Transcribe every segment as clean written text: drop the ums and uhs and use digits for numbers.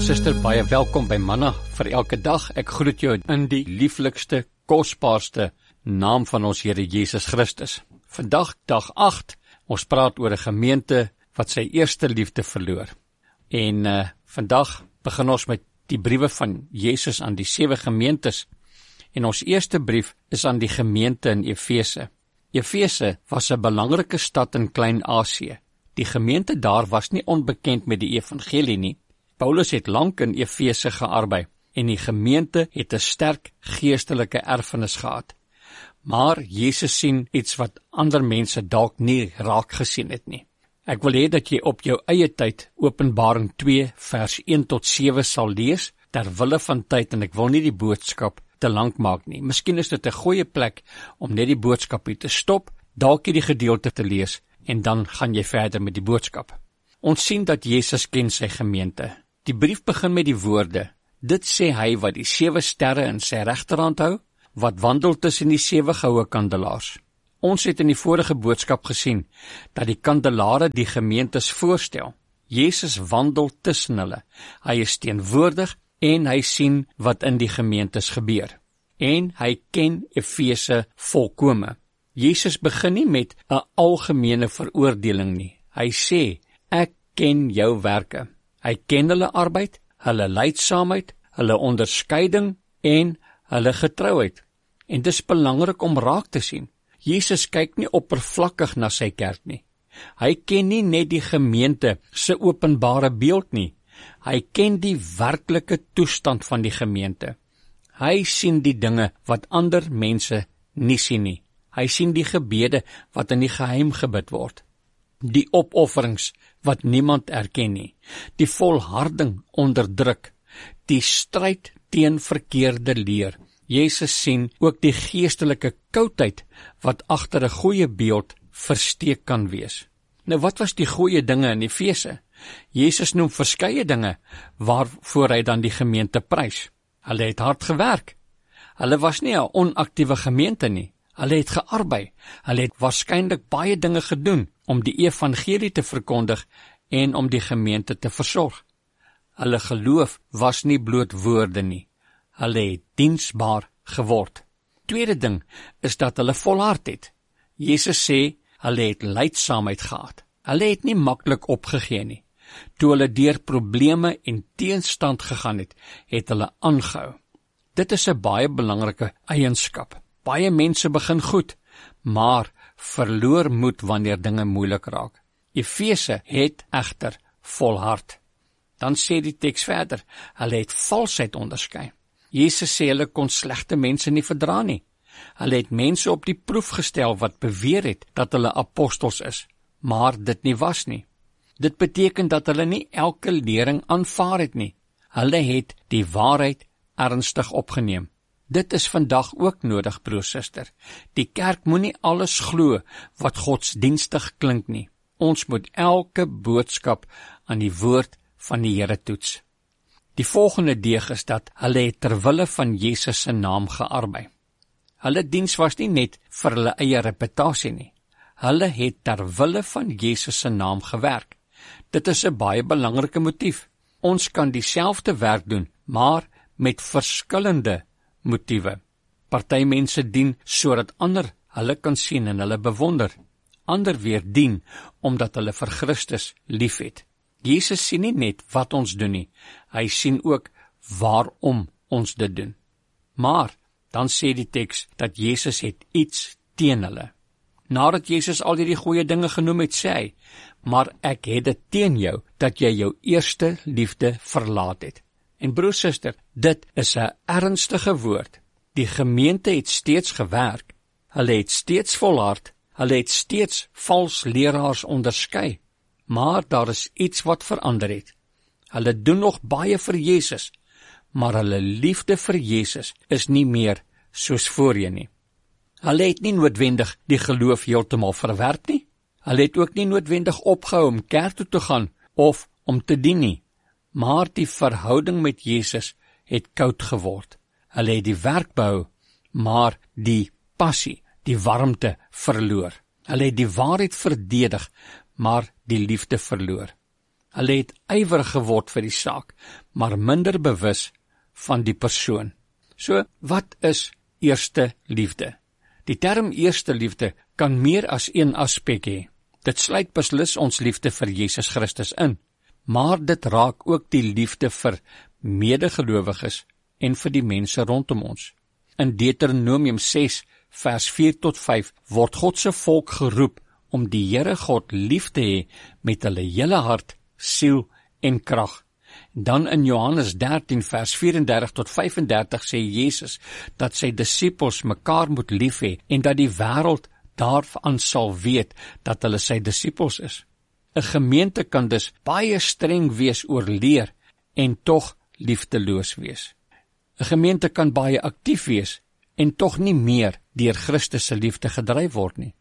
Suster, baie welkom by Manna vir elke dag. Ek groet jou in die lieflikste, kosbaarste naam van ons Here Jesus Christus. Vandag, dag 8, ons praat oor 'n gemeente wat sy eerste liefde verloor. En vandag begin ons met die briewe van Jesus aan die 7 gemeentes. En ons eerste brief is aan die gemeente in Efese. Efese was 'n belangrike stad in Klein-Asië. Die gemeente daar was nie onbekend met die evangelie nie. Paulus het lank in Efese gearbei en die gemeente het 'n sterk geestelike erfenis gehad. Maar Jesus sien iets wat ander mense dalk nie raak gesien het nie. Ek wil hê dat jy op jou eie tyd Openbaring 2 vers 1 tot 7 sal lees, ter wille van tyd, en ek wil nie die boodskap te lank maak nie. Miskien is dit 'n goeie plek om net die boodskap hier te stop, dalk hierdie gedeelte te lees, en dan gaan jy verder met die boodskap. Ons sien dat Jesus ken sy gemeente. Die brief begin met die woorde: dit sê hy wat die 7 sterre in sy regterhand hou, wat wandel tussen die 7 goue kandelaars. Ons het in die vorige boodskap gesien dat die kandelare die gemeentes voorstel. Jesus wandel tussen hulle. Hy is teenwoordig en hy sien wat in die gemeentes gebeur. En hy ken Efese volkome. Jesus begin nie met 'n algemene veroordeling nie. Hy sê, ek ken jou werke. Hy ken hulle arbeid, hulle lydsaamheid, hulle onderskeiding en hulle getrouheid. En dis belangrik om raak te sien. Jesus kyk nie oppervlakkig na sy kerk nie. Hy ken nie net die gemeente se openbare beeld nie. Hy ken die werklike toestand van die gemeente. Hy sien die dinge wat ander mense nie sien nie. Hy sien die gebede wat in die geheim gebid word. Die opofferings wat niemand erken nie. Die volharding onder druk. Die stryd teen verkeerde leer. Jesus sien ook die geestelike koudheid wat agter 'n goeie beeld versteek kan wees. Nou wat was die goeie dinge in Efese? Jesus noem verskeie dinge waarvoor hy dan die gemeente prys. Hulle het hard gewerk. Hulle was nie 'n onaktiewe gemeente nie. Hulle het gearbei. Hulle het waarskynlik baie dinge gedoen om die evangelie te verkondig en om die gemeente te versorg. Hulle geloof was nie bloot woorde nie. Hulle het diensbaar geword. Tweede ding is dat hulle volhard het. Jesus sê, hulle het lydsaamheid gehad. Hulle het nie maklik opgegee nie. Toe hulle deur probleme en teenstand gegaan het, het hulle aangehou. Dit is 'n baie belangrike eienskap. Baie mense begin goed, maar verloor moed wanneer dinge moeilik raak. Efese het egter volhard. Dan sê die teks verder, hulle het valsheid onderskei. Jesus sê hulle kon slegte mense nie verdra nie. Hulle het mense op die proef gestel wat beweer het dat hulle apostels is, maar dit nie was nie. Dit beteken dat hulle nie elke lering aanvaar het nie. Hulle het die waarheid ernstig opgeneem. Dit is vandag ook nodig, broer, suster. Die kerk moenie alles glo wat godsdienstig klink nie. Ons moet elke boodskap aan die woord van die Here toets. Die volgende deeg is dat hulle het ter wille van Jesus se naam gearbei. Hulle diens was nie net vir hulle eie reputasie nie. Hulle het ter wille van Jesus se naam gewerk. Dit is 'n baie belangrike motief. Ons kan dieselfde werk doen, maar met verskillende motiewe. Party mense dien sodat ander hulle kan sien en hulle bewonder. Ander weer dien omdat hulle vir Christus liefhet. Jesus sien nie net wat ons doen nie, hy sien ook waarom ons dit doen. Maar dan sê die teks dat Jesus het iets teen hulle. Nadat Jesus al hierdie goeie dinge genoem het, sê hy, maar ek het dit teen jou, dat jy jou eerste liefde verlaat het. En broer, suster, dit is 'n ernstige woord. Die gemeente het steeds gewerk, hulle het steeds volhard, hulle het steeds vals leraars onderskei, maar daar is iets wat verander het. Hulle doen nog baie vir Jesus, maar hulle liefde vir Jesus is nie meer soos voorheen nie. Hulle het nie noodwendig die geloof heeltemal verwerp nie. Hulle het ook nie noodwendig opgehou om kerk toe te gaan of om te dien nie. Maar die verhouding met Jesus het koud geword. Hulle het die werk behou, maar die passie, die warmte verloor. Hulle het die waarheid verdedig, maar die liefde verloor. Hulle het ywerig geword vir die saak, maar minder bewus van die persoon. So, wat is eerste liefde? Die term eerste liefde kan meer as een aspek hê. Dit sluit beslis ons liefde vir Jesus Christus in, maar dit raak ook die liefde vir medegelowiges en vir die mense rondom ons. In Deuteronomium 6, vers 4-5 word God se volk geroep om die Here God lief te hê met hulle hele hart, siel en krag. Dan in Johannes 13 vers 34-35 sê Jesus dat sy disippels mekaar moet lief hê en dat die wêreld daarvan sal weet dat hulle sy disippels is. 'n Gemeente kan dus baie streng wees oor leer en tog liefdeloos wees. 'n Gemeente kan baie aktief wees en tog nie meer deur Christus se liefde gedryf word nie.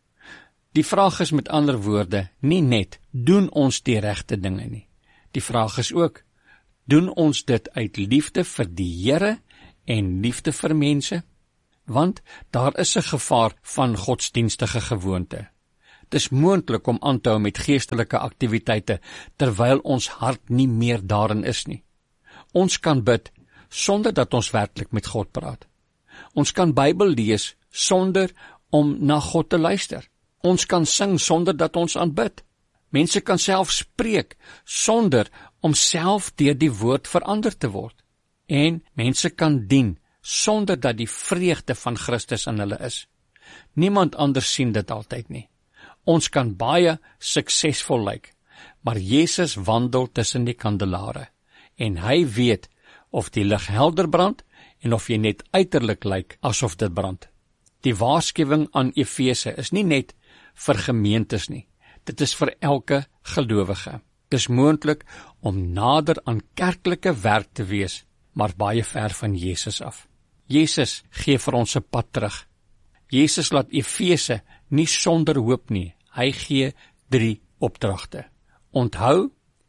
Die vraag is met ander woorde nie net, doen ons die regte dinge nie. Die vraag is ook, doen ons dit uit liefde vir die Here en liefde vir mense? Want daar is 'n gevaar van godsdienstige gewoonte. Dis moontlik om aan te hou met geestelike aktiwiteite terwyl ons hart nie meer daarin is nie. Ons kan bid sonder dat ons werklik met God praat. Ons kan Bybel lees sonder om na God te luister. Ons kan sing sonder dat ons aanbid. Mense kan self spreek sonder om self deur die woord verander te word. En mense kan dien sonder dat die vreugde van Christus in hulle is. Niemand anders sien dit altyd nie. Ons kan baie suksesvol lyk, maar Jesus wandel tussen die kandelare en hy weet of die lig helder brand en of jy net uiterlik lyk asof dit brand. Die waarskuwing aan Efese is nie net vir gemeentes nie. Dit is vir elke gelowige. Dis moontlik om nader aan kerklike werk te wees, maar baie ver van Jesus af. Jesus gee vir ons 'n pad terug. Jesus laat Efese nie sonder hoop nie. Hy gee 3 opdragte. Onthou,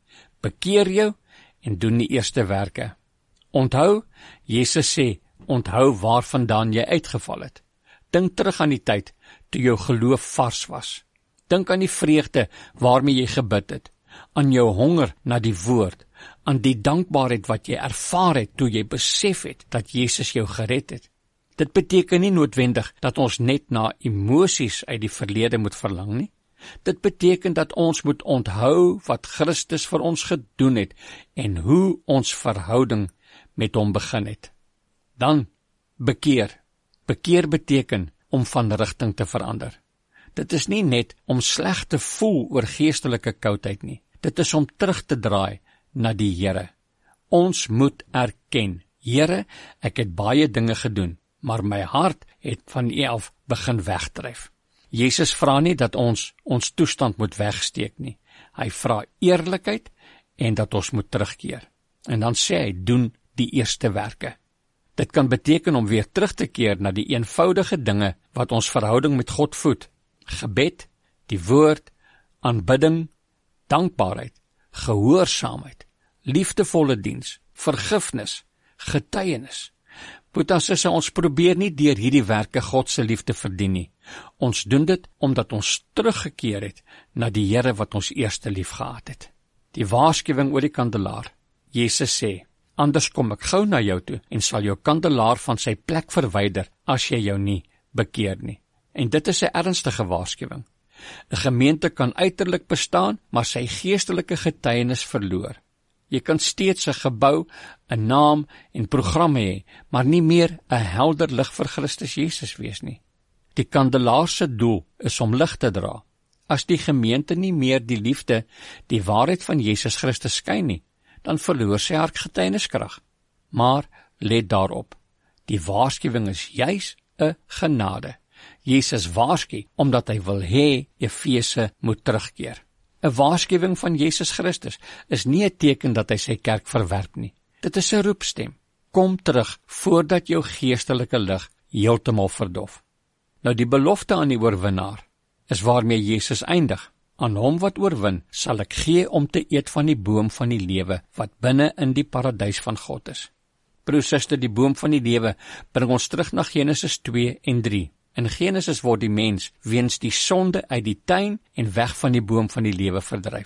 bekeer jou en doen die eerste werke. Onthou, Jesus sê, onthou waarvandaan jy uitgeval het. Dink terug aan die tyd toe jou geloof vars was. Dink aan die vreugde waarmee jy gebid het, aan jou honger na die woord, aan die dankbaarheid wat jy ervaar het toe jy besef het dat Jesus jou gered het. Dit beteken nie noodwendig dat ons net na emosies uit die verlede moet verlang nie. Dit beteken dat ons moet onthou wat Christus vir ons gedoen het en hoe ons verhouding met hom begin het. Dan bekeer. Bekeer beteken om van rigting te verander. Dit is nie net om sleg te voel oor geestelike koudheid nie. Dit is om terug te draai na die Here. Ons moet erken, Here, ek het baie dinge gedoen, maar my hart het van U af begin wegdryf. Jesus vra nie dat ons toestand moet wegsteek nie. Hy vra eerlikheid en dat ons moet terugkeer. En dan sê hy, doen die eerste werke. Dit kan beteken om weer terug te keer na die eenvoudige dinge wat ons verhouding met God voed. Gebed, die woord, aanbidding, dankbaarheid, gehoorsaamheid, liefdevolle diens, vergifnis, getuienis. Boetas is ons probeer nie deur hierdie werke God se liefde verdien nie. Ons doen dit omdat ons teruggekeer het na die Here wat ons eerste lief gehad het. Die waarskuwing oor die kandelaar. Jesus sê, anders kom ek gou na jou toe en sal jou kandelaar van sy plek verwyder as jy jou nie bekeer nie. En dit is 'n ernstige waarskuwing. 'n Gemeente kan uiterlik bestaan, maar sy geestelike getuienis verloor. Jy kan steeds 'n gebou, 'n naam en programme hê, maar nie meer 'n helder lig vir Christus Jesus wees nie. Die kandelaar se doel is om lig te dra. As die gemeente nie meer die liefde, die waarheid van Jesus Christus skyn nie, dan verloor sy haar getuieniskrag. Maar let daarop, die waarskuwing is juis 'n genade. Jesus waarsku omdat hy wil hê Efese moet terugkeer. 'n Waarskuwing van Jesus Christus is nie 'n teken dat hy sy kerk verwerp nie. Dit is 'n roepstem. Kom terug voordat jou geestelike lig heeltemal verdof. Nou die belofte aan die oorwinnaar is waarmee Jesus eindig. Aan hom wat oorwin, sal ek gee om te eet van die boom van die lewe wat binne in die paradys van God is. Broer, suster, die boom van die lewe bring ons terug na Genesis 2 en 3. In Genesis word die mens weens die sonde uit die tuin en weg van die boom van die lewe verdryf.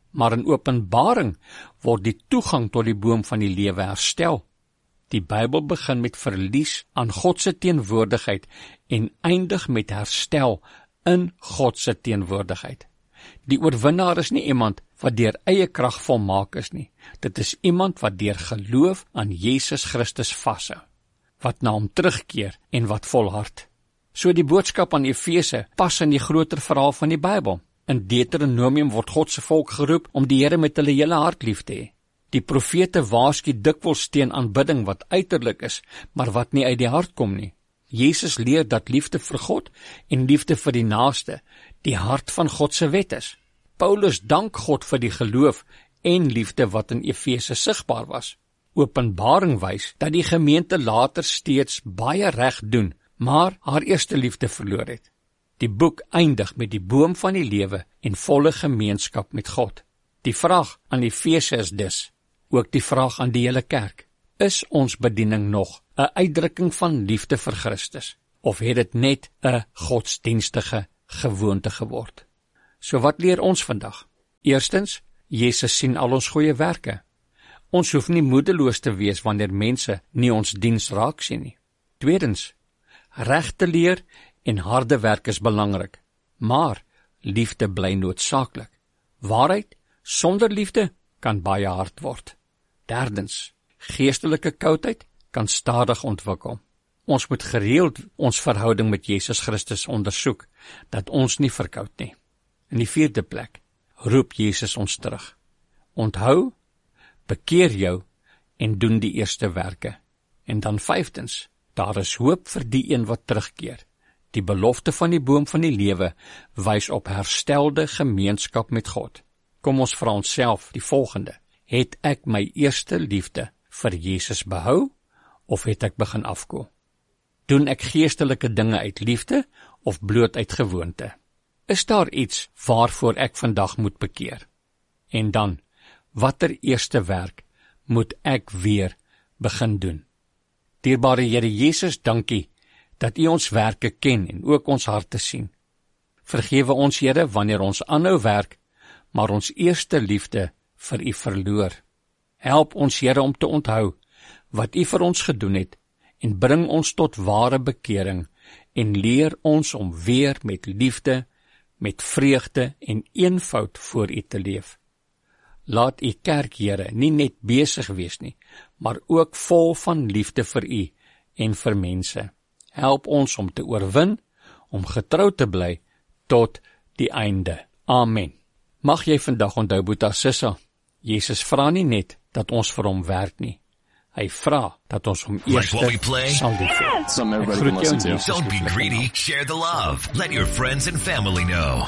maar in Openbaring word die toegang tot die boom van die lewe herstel. Die Bybel begin met verlies aan God se teenwoordigheid en eindig met herstel in God se teenwoordigheid. Die oorwinnaar is nie iemand wat deur eie krag volmaak is nie. Dit is iemand wat deur geloof aan Jesus Christus vashou, wat na hom terugkeer en wat volhard. So die boodskap aan Efese pas in die groter verhaal van die Bybel. In Deuteronomium word God se volk geroep om die Here met hulle hele hart lief te hê. Die profete waarsku dikwels teen aanbidding wat uiterlik is, maar wat nie uit die hart kom nie. Jesus leer dat liefde vir God en liefde vir die naaste die hart van God se wet is. Paulus dank God vir die geloof en liefde wat in Efese sigbaar was. Openbaring wys dat die gemeente later steeds baie reg doen, maar haar eerste liefde verloor het. Die boek eindig met die boom van die lewe en volle gemeenskap met God. Die vraag aan Efese is dus, ook die vraag aan die hele kerk, is ons bediening nog 'n uitdrukking van liefde vir Christus, of het dit net 'n godsdienstige gewoonte geword? So wat leer ons vandag? Eerstens, Jesus sien al ons goeie werke. Ons hoef nie moedeloos te wees wanneer mense nie ons diens raak sien nie. Tweedens, reg te leer en harde werk is belangrik, maar liefde bly noodsaaklik. Waarheid sonder liefde kan baie hard word. Derdens, geestelike koudheid kan stadig ontwikkel. Ons moet gereeld ons verhouding met Jesus Christus ondersoek, dat ons nie verkoud nie. In die vierde plek, roep Jesus ons terug. Onthou, bekeer jou en doen die eerste werke. En dan vyftens, daar is hoop vir die een wat terugkeer. Die belofte van die boom van die lewe wys op herstelde gemeenskap met God. Kom ons vra onsself die volgende: het ek my eerste liefde vir Jesus behou, of het ek begin afkoel? Doen ek geestelike dinge uit liefde, of bloot uit gewoonte? Is daar iets waarvoor ek vandag moet bekeer? En dan, watter eerste werk moet ek weer begin doen? Dierbare Here Jesus, dankie dat U ons werke ken en ook ons harte sien. Vergewe ons, Here, wanneer ons aanhou werk, maar ons eerste liefde vir U verloor. Help ons, Here, om te onthou wat U vir ons gedoen het en bring ons tot ware bekering en leer ons om weer met liefde, met vreugde en eenvoud voor U te leef. Laat U kerk, Here, nie net besig wees nie, maar ook vol van liefde vir U en vir mense. Help ons om te oorwin, om getrou te bly tot die einde. Amen. Mag jy vandag onthou, Boeta Sissa, Jesus vra nie net dat ons vir hom werk nie. Hy vra dat ons hom eers sal lief hê. Don't be greedy, share the love. Let your friends and family know.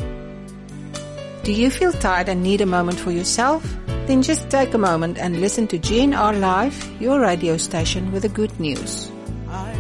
Do you feel tired and need a moment for yourself? Then just take a moment and listen to GNR Live, your radio station with the good news.